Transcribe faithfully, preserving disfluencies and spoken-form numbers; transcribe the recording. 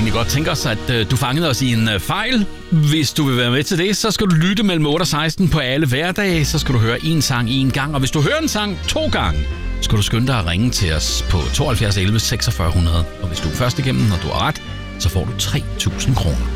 egentlig godt tænke os, at øh, du fangede os i en øh, fejl. Hvis du vil være med til det, så skal du lytte mellem otte og seksten på alle hverdage. Så skal du høre en sang en gang. Og hvis du hører en sang to gange, skal du skynde dig at ringe til os på tooghalvfjerds elleve seksogfyrre hundrede. Og hvis du er først igennem, og du har ret, så får du tre tusind kroner.